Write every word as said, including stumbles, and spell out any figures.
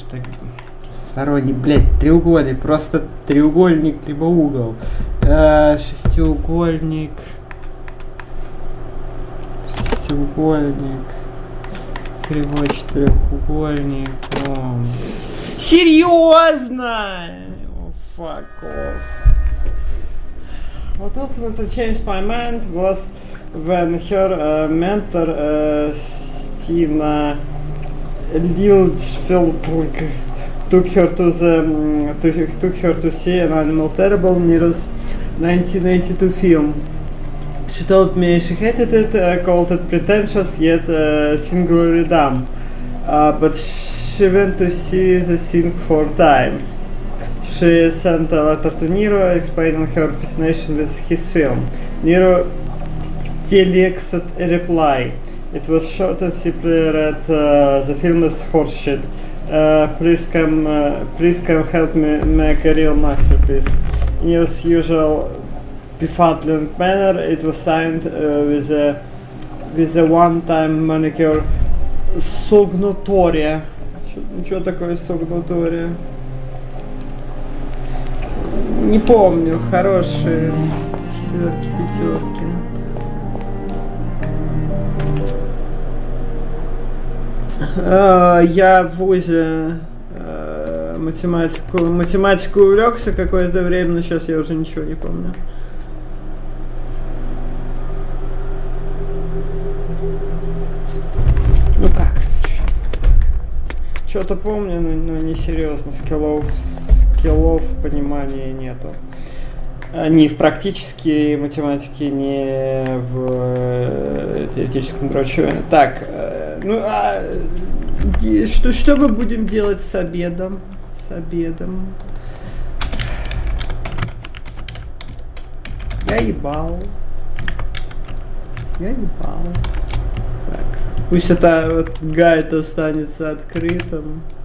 так... Сторонний, блядь, треугольник, просто треугольник, либо угол. Э, шестиугольник. Шестиугольник. Кривой четырехугольник. О. Серьезно? Oh, fuck off. What ultimately changed my mind was when her uh, mentor uh, Stina Liljefeldt took her to the um, to, took her to see an Animal Terrible Nero's nineteen eighty-two film. She told me she hated it, uh, called it pretentious yet uh, singularly dumb. Uh, but she went to see the thing for time. She sent a letter to Nero explaining her fascination with his film. Nero telexed a reply. It was short and simply read, uh, the film is horseshit. Uh, please come, uh, please come help me make a real masterpiece. In his usual befuddling manner, it was signed uh, with a with a one-time manicure sognotoria. Что такое sognotoria? Не помню. Хорошие четверки, пятерки. Я в вузе э, математику, математику увлекся какое-то время, но сейчас я уже ничего не помню. Ну как? Что-то помню, но, но не серьезно. Скиллов, скиллов понимания нету. Ни в практической математике, ни в теоретическом прочее. Так, ну а что, что мы будем делать с обедом? С обедом. Я ебал. Я ебал. Так. Пусть это вот гайд останется открытым.